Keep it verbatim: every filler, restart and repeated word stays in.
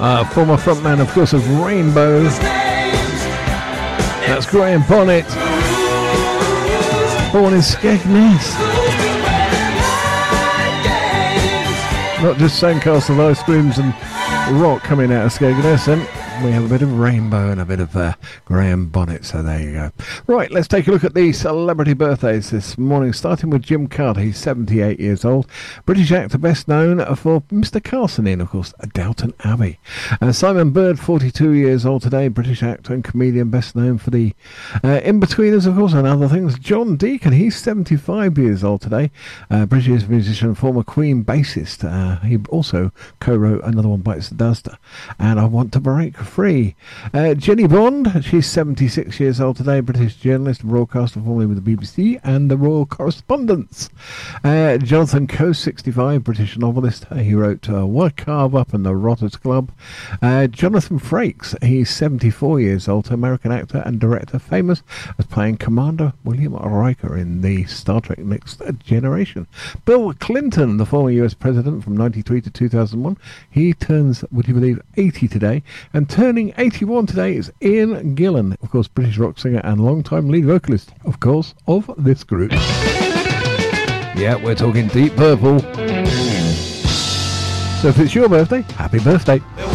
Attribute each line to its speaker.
Speaker 1: Uh, former frontman, of course, of Rainbow. That's Graham Bonnet. Born in Skegness. Not just Sandcastle ice creams and rock coming out of Skegness, and we have a bit of Rainbow and a bit of uh, Graham Bonnet, so there you go. Right, let's take a look at the celebrity birthdays this morning, starting with Jim Carter. He's seventy-eight years old. British actor best known for Mister Carson in, of course, Downton Abbey. Uh, Simon Bird, forty-two years old today. British actor and comedian best known for the uh, In-Betweeners, of course, and other things. John Deacon, he's seventy-five years old today. Uh, British musician, former Queen bassist. Uh, he also co-wrote Another One Bites the Dust and I Want to Break Free. Uh, Jenny Bond, she's seventy-six years old today. British journalist, broadcaster, formerly with the B B C and the Royal Correspondence. Uh, Jonathan Coe, sixty-five, British novelist. He wrote uh, What Carve Up and the Rotters Club. Uh, Jonathan Frakes, he's seventy-four years old, American actor and director, famous as playing Commander William Riker in the Star Trek Next Generation. Bill Clinton, the former U S president from ninety-three to two thousand one, he turns, would you believe, eighty today, and turning eighty-one today is Ian Gillan, of course, British rock singer and long-time lead vocalist, of course, of this group. Yeah, we're talking Deep Purple. So if it's your birthday, happy birthday.